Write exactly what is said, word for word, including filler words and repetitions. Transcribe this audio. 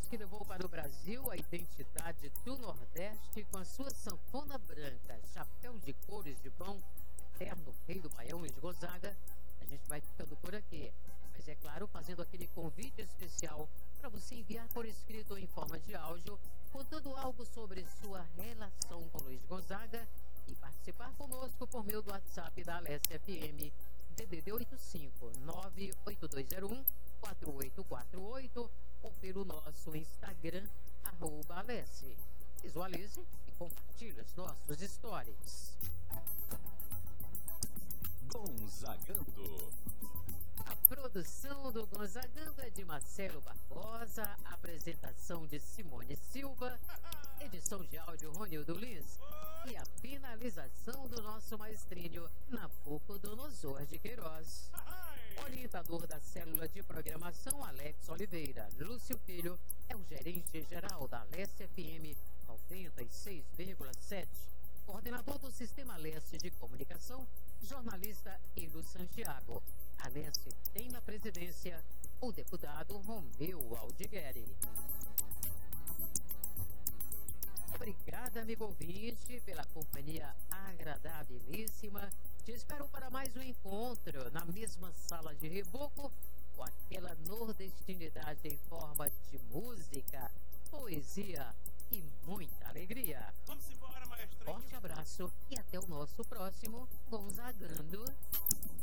voz que levou para o Brasil a identidade do Nordeste com a sua sanfona branca, chapéu de cores de pão, eterno rei do Baião, Luiz Gonzaga. A gente vai ficando por aqui, mas é claro, fazendo aquele convite especial para você enviar por escrito ou em forma de áudio, contando algo sobre sua relação com Luiz Gonzaga e participar conosco por meio do WhatsApp da Alessia F M, D D D oito cinco nove oito dois zero um quatro oito quatro oito ou pelo nosso Instagram, arroba Alessia. Visualize e compartilhe os nossos stories. Gonzagando. A produção do Gonzagando é de Marcelo Barbosa, a apresentação de Simone Silva, edição de áudio Ronildo Lins e a finalização do nosso maestrínio Nabucodonosor de Queiroz. Orientador da célula de programação Alex Oliveira. Lúcio Filho é o gerente geral da Alessia F M noventa e seis vírgula sete. Coordenador do Sistema Leste de Comunicação, jornalista Ilo Santiago. A Alessia tem na presidência o deputado Romeu Aldigueri. Obrigada, amigo ouvinte, pela companhia agradabilíssima. Te espero para mais um encontro na mesma sala de reboco, com aquela nordestinidade em forma de música, poesia e muita alegria. Vamos embora, maestro. Forte abraço e até o nosso próximo Gonzagando.